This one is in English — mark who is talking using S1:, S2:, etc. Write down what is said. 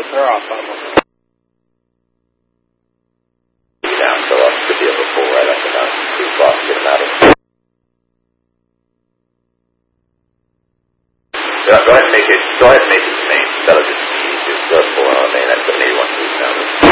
S1: they're off on them.
S2: Down, so I should be able to pull right up and down too far to get them out of it. Yeah, go ahead and make it main. That'll just